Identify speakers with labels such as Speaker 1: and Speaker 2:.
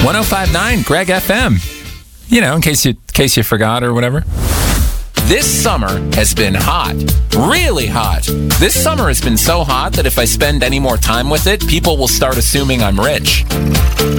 Speaker 1: 105.9 Greg FM. You know, in case you forgot or whatever. This summer has been hot. Really hot. This summer has been so hot that if I spend any more time with it, people will start assuming I'm rich.